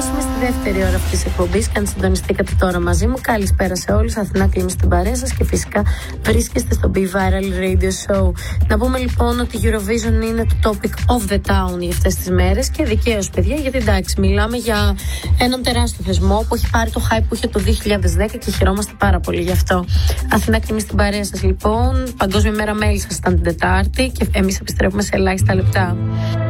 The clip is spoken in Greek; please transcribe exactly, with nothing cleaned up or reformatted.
περάσουμε στη δεύτερη ώρα αυτής της εκπομπής και αν συντονιστήκατε τώρα μαζί μου, καλησπέρα σε όλους. Αθηνά Κλίμη στην παρέα σας και φυσικά βρίσκεστε στο Be Viral Radio Show. Να πούμε λοιπόν ότι η Eurovision είναι το topic of the town για αυτές τις μέρες και δικαίως, παιδιά, γιατί εντάξει, μιλάμε για έναν τεράστιο θεσμό που έχει πάρει το hype που είχε το δύο χιλιάδες δέκα και χαιρόμαστε πάρα πολύ γι' αυτό. Αθηνά Κλίμη στην παρέα σας λοιπόν. Παγκόσμια μέρα μέλη σας ήταν την Τετάρτη και εμείς επιστρέφουμε σε ελάχιστα λεπτά.